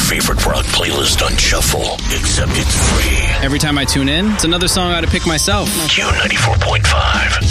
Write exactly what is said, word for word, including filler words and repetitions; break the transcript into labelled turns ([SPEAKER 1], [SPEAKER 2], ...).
[SPEAKER 1] favorite rock playlist on shuffle, except it's free.
[SPEAKER 2] Every time I tune in, it's another song I ought to pick myself.
[SPEAKER 1] Q ninety-four point five.